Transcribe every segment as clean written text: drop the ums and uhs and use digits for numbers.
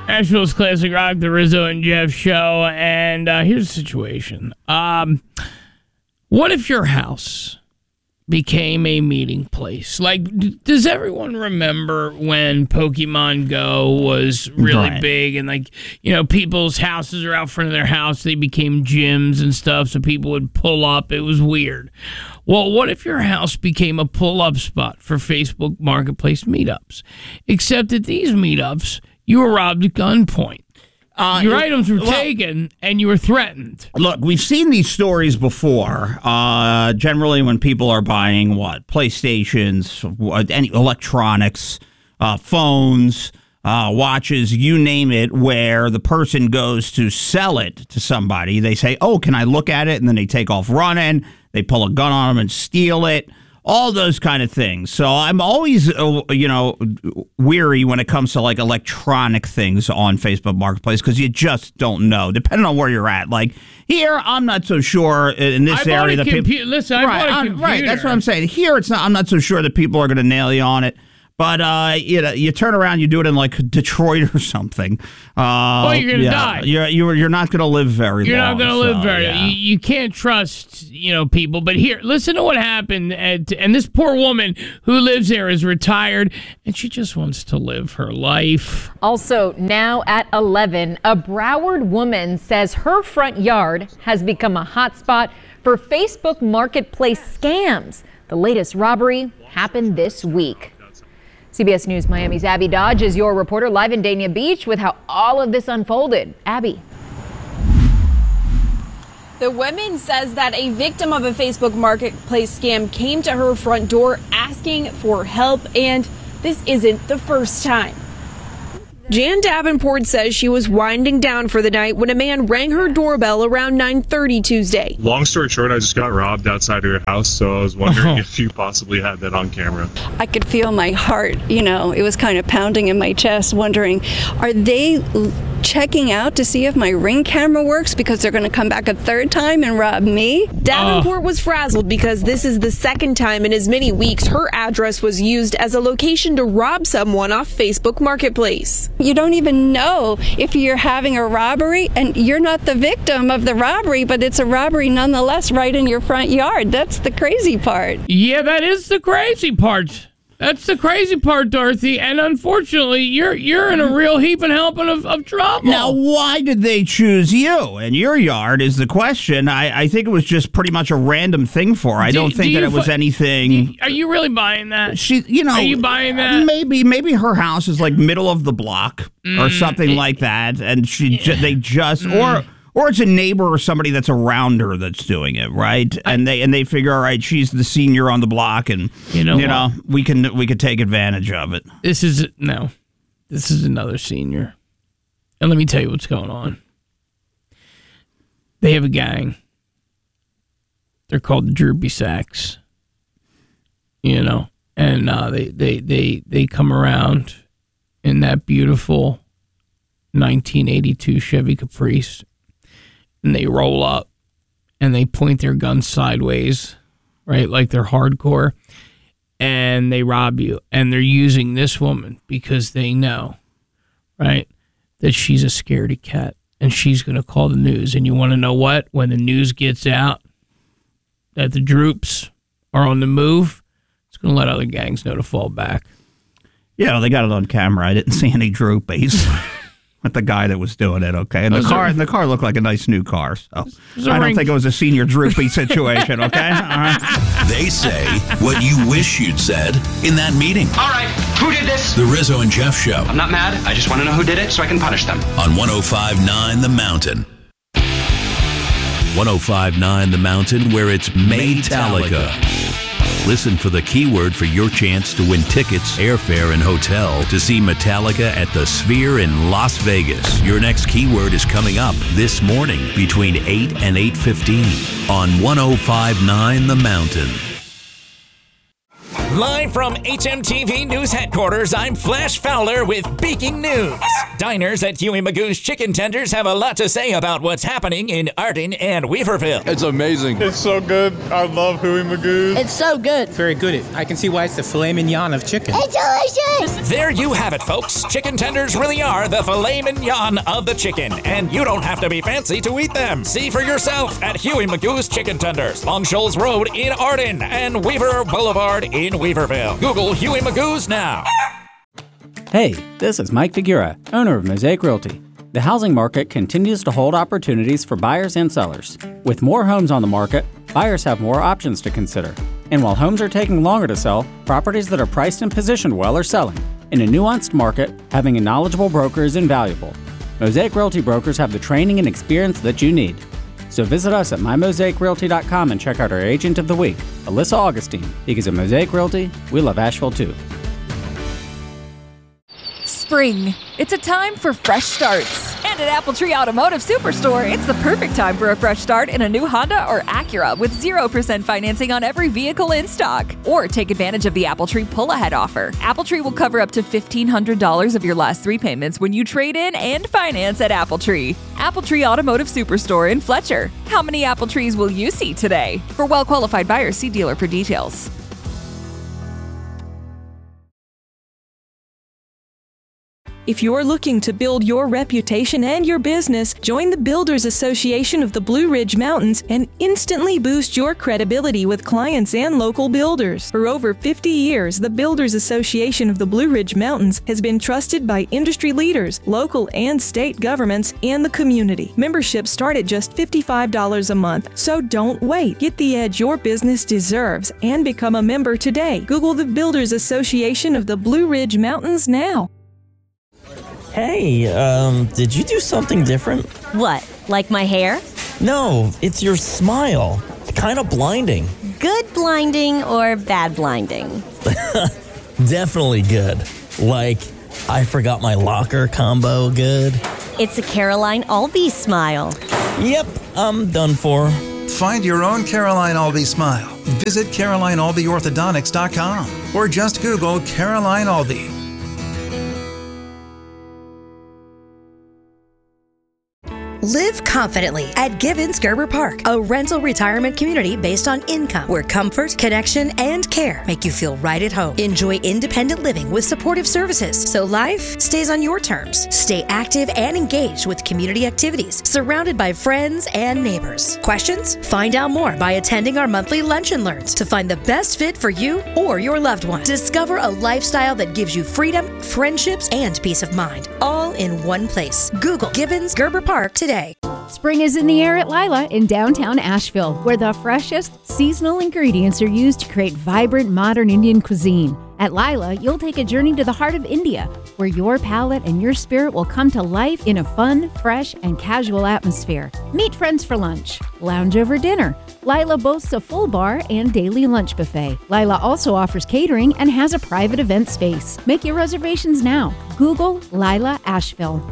Nashville's Classic Rock, the Rizzo and Jeff show, and here's the situation. What if your house became a meeting place? Like, does everyone remember when Pokemon Go was really big and, like, you know, people's houses are out front of their house, they became gyms and stuff, so people would pull up. It was weird. Well, what if your house became a pull-up spot for Facebook Marketplace meetups? Except at these meetups, you were robbed at gunpoint. Your items were taken, and you were threatened. Look, we've seen these stories before. Generally, when people are buying, PlayStations, any electronics, phones, watches, you name it, where the person goes to sell it to somebody. They say, oh, can I look at it? And then they take off running. They pull a gun on them and steal it. All those kind of things. So I'm always, weary when it comes to, like, electronic things on Facebook Marketplace because you just don't know, depending on where you're at. Like, here, I'm not so sure in this area that people... Listen, I bought a computer. Right, that's what I'm saying. Here, I'm not so sure that people are going to nail you on it. But, you turn around, you do it in, like, Detroit or something. You're going to die. You're not going to live very long. You're not going to live very long. You can't trust, people. But here, listen to what happened. And this poor woman who lives there is retired, and she just wants to live her life. Also, now at 11, a Broward woman says her front yard has become a hotspot for Facebook Marketplace scams. The latest robbery happened this week. CBS News Miami's Abby Dodge is your reporter live in Dania Beach with how all of this unfolded. Abby. The woman says that a victim of a Facebook Marketplace scam came to her front door asking for help, and this isn't the first time. Jan Davenport says she was winding down for the night when a man rang her doorbell around 9:30 Tuesday. Long story short, I just got robbed outside of your house, so I was wondering if you possibly had that on camera. I could feel my heart, it was kind of pounding in my chest, wondering, are they checking out to see if my Ring camera works because they're going to come back a third time and rob me? Davenport was frazzled because this is the second time in as many weeks her address was used as a location to rob someone off Facebook Marketplace. You don't even know if you're having a robbery and you're not the victim of the robbery, but it's a robbery nonetheless right in your front yard. That's the crazy part. Yeah, that is the crazy part. That's the crazy part, Dorothy. And unfortunately, you're in a real heaping helping of trouble. Now, why did they choose you in your yard is the question. I think it was just pretty much a random thing for her. I don't think that it was anything. Are you really buying that? Are you buying that? Maybe her house is like middle of the block or something like that, and or it's a neighbor or somebody that's around her that's doing it, right? And they figure, all right, she's the senior on the block, and we could take advantage of it. This is another senior, and let me tell you what's going on. They have a gang. They're called the Droopy Sacks. And they come around in that beautiful 1982 Chevy Caprice. And they roll up and they point their guns sideways, right? Like they're hardcore. And they rob you. And they're using this woman because they know, right, that she's a scaredy cat and she's going to call the news. And you want to know what? When the news gets out that the Droops are on the move, it's going to let other gangs know to fall back. Yeah, they got it on camera. I didn't see any Droopies. With the guy that was doing it, okay? And the car looked like a nice new car, so I don't think it was a senior droopy situation, okay? All right. They say what you wish you'd said in that meeting. All right, who did this? The Rizzo and Jeff Show. I'm not mad. I just want to know who did it so I can punish them. On 105.9 The Mountain. 105.9 The Mountain, where it's Maytalica. Listen for the keyword for your chance to win tickets, airfare, and hotel to see Metallica at the Sphere in Las Vegas. Your next keyword is coming up this morning between 8 and 8:15 on 105.9 The Mountain. Live from HMTV News Headquarters, I'm Flash Fowler with Breaking News. Diners at Huey Magoo's Chicken Tenders have a lot to say about what's happening in Arden and Weaverville. It's amazing. It's so good. I love Huey Magoo's. It's so good. Very good. I can see why it's the filet mignon of chicken. It's delicious. There you have it, folks. Chicken tenders really are the filet mignon of the chicken, and you don't have to be fancy to eat them. See for yourself at Huey Magoo's Chicken Tenders, Long Shoals Road in Arden and Weaver Boulevard in Weaverville. Google Huey Magoo's now. Hey, this is Mike Figura, owner of Mosaic Realty. The housing market continues to hold opportunities for buyers and sellers. With more homes on the market, buyers have more options to consider. And while homes are taking longer to sell, properties that are priced and positioned well are selling. In a nuanced market, having a knowledgeable broker is invaluable. Mosaic Realty brokers have the training and experience that you need. So visit us at mymosaicrealty.com and check out our agent of the week, Alyssa Augustine, because at Mosaic Realty, we love Asheville too. Spring. It's a time for fresh starts. And at Appletree Automotive Superstore, it's the perfect time for a fresh start in a new Honda or Acura with 0% financing on every vehicle in stock. Or take advantage of the Appletree pull-ahead offer. Appletree will cover up to $1,500 of your last 3 payments when you trade in and finance at Appletree. Appletree Automotive Superstore in Fletcher. How many Appletrees will you see today? For well-qualified buyers, see dealer for details. If you're looking to build your reputation and your business, join the Builders Association of the Blue Ridge Mountains and instantly boost your credibility with clients and local builders. For over 50 years, the Builders Association of the Blue Ridge Mountains has been trusted by industry leaders, local and state governments, and the community. Memberships start at just $55 a month, so don't wait. Get the edge your business deserves and become a member today. Google the Builders Association of the Blue Ridge Mountains now. Hey, did you do something different? What, like my hair? No, it's your smile. It's kind of blinding. Good blinding or bad blinding? Definitely good. Like, I forgot my locker combo good. It's a Caroline Albee smile. Yep, I'm done for. Find your own Caroline Albee smile. Visit CarolineAlbeeOrthodontics.com or just Google Caroline Albee. Live confidently at Gibbons Gerber Park, a rental retirement community based on income, where comfort, connection, and care make you feel right at home. Enjoy independent living with supportive services, so life stays on your terms. Stay active and engaged with community activities, surrounded by friends and neighbors. Questions? Find out more by attending our monthly Lunch and Learns to find the best fit for you or your loved one. Discover a lifestyle that gives you freedom, friendships, and peace of mind, all in one place. Google Gibbons Gerber Park today. Spring is in the air at Lila in downtown Asheville, where the freshest seasonal ingredients are used to create vibrant modern Indian cuisine. At Lila, you'll take a journey to the heart of India, where your palate and your spirit will come to life in a fun, fresh, and casual atmosphere. Meet friends for lunch, lounge over dinner. Lila boasts a full bar and daily lunch buffet. Lila also offers catering and has a private event space. Make your reservations now. Google Lila Asheville.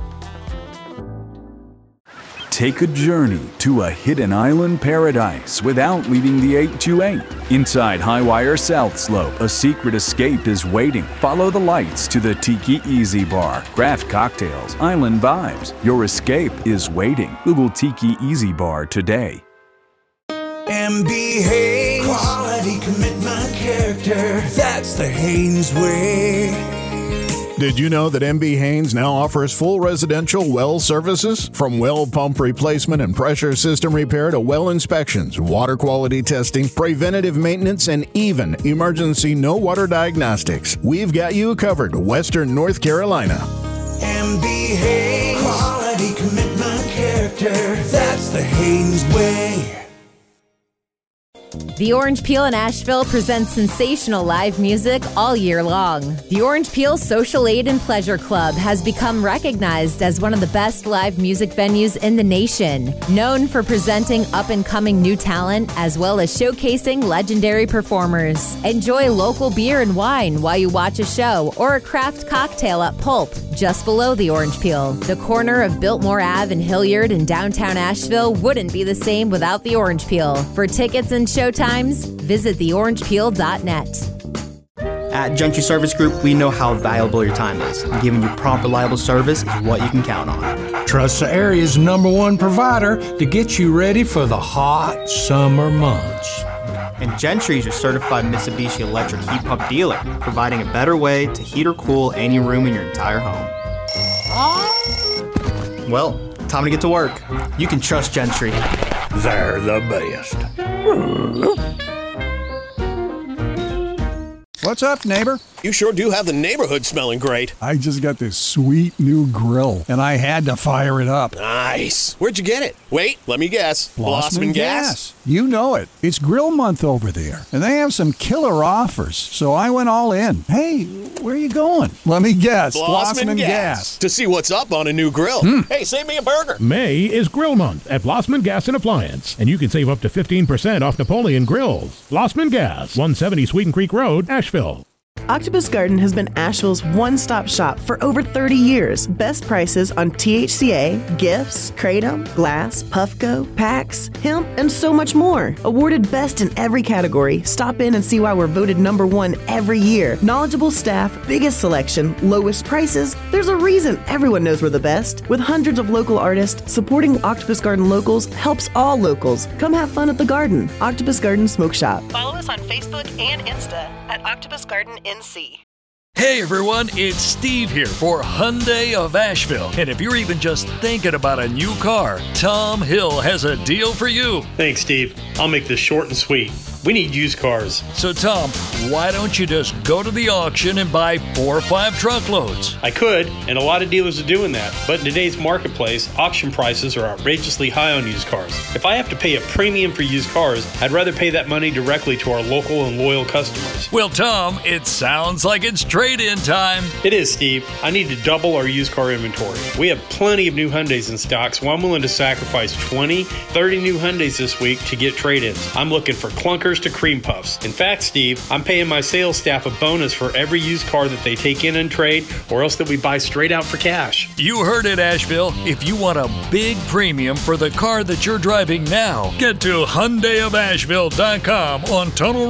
Take a journey to a hidden island paradise without leaving the 828. Inside Highwire South Slope, a secret escape is waiting. Follow the lights to the Tiki Easy Bar. Craft cocktails, island vibes. Your escape is waiting. Google Tiki Easy Bar today. MB Haynes. Quality, commitment, character. That's the Haynes way. Did you know that MB Haynes now offers full residential well services? From well pump replacement and pressure system repair to well inspections, water quality testing, preventative maintenance, and even emergency no water diagnostics. We've got you covered, Western North Carolina. MB Haynes. Quality, commitment, character. That's the Haynes way. The Orange Peel in Asheville presents sensational live music all year long. The Orange Peel Social Aid and Pleasure Club has become recognized as one of the best live music venues in the nation. Known for presenting up-and-coming new talent as well as showcasing legendary performers. Enjoy local beer and wine while you watch a show or a craft cocktail at Pulp, just below the Orange Peel. The corner of Biltmore Ave and Hilliard in downtown Asheville wouldn't be the same without the Orange Peel. For tickets and showtimes, visit theorangepeel.net. At Gentry Service Group, we know how valuable your time is. And giving you prompt, reliable service is what you can count on. Trust the area's #1 provider to get you ready for the hot summer months. And Gentry is your certified Mitsubishi electric heat pump dealer, providing a better way to heat or cool any room in your entire home. Well, time to get to work. You can trust Gentry. They're the best. What's up, neighbor? You sure do have the neighborhood smelling great. I just got this sweet new grill, and I had to fire it up. Nice. Where'd you get it? Wait, let me guess. Blossman Gas? You know it. It's grill month over there, and they have some killer offers, so I went all in. Hey, where you going? Let me guess. Blossman Gas. To see what's up on a new grill. Hey, save me a burger. May is Grill Month at Blossman Gas and Appliance, and you can save up to 15% off Napoleon grills. Blossman Gas, 170 Sweeten Creek Road, Asheville. Octopus Garden has been Asheville's one-stop shop for over 30 years. Best prices on THCA, gifts, Kratom, glass, Puffco, packs, hemp, and so much more. Awarded best in every category. Stop in and see why we're voted #1 every year. Knowledgeable staff, biggest selection, lowest prices. There's a reason everyone knows we're the best. With hundreds of local artists, supporting Octopus Garden locals helps all locals. Come have fun at the garden. Octopus Garden Smoke Shop. Follow us on Facebook and Insta at Octopus Garden NC. Hey everyone, it's Steve here for Hyundai of Asheville. And if you're even just thinking about a new car, Tom Hill has a deal for you. Thanks, Steve. I'll make this short and sweet. We need used cars. So Tom, why don't you just go to the auction and buy 4 or 5 truckloads? I could, and a lot of dealers are doing that. But in today's marketplace, auction prices are outrageously high on used cars. If I have to pay a premium for used cars, I'd rather pay that money directly to our local and loyal customers. Well, Tom, it sounds like it's trade-in time. It is, Steve. I need to double our used car inventory. We have plenty of new Hyundais in stock, so I'm willing to sacrifice 20, 30 new Hyundais this week to get trade-ins. I'm looking for clunkers to cream puffs. In fact, Steve, I'm paying my sales staff a bonus for every used car that they take in and trade, or else that we buy straight out for cash. You heard it, Asheville. If you want a big premium for the car that you're driving now, get to HyundaiofAsheville.com on Tunnel